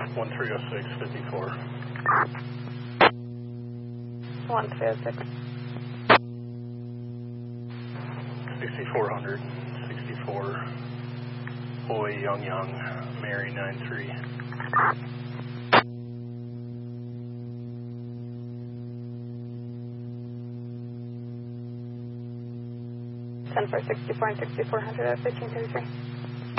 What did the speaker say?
1306, 54. 1306. 6400, 64. Boy, Young, Mary 93. Ten for 64 and 6400 at 1533.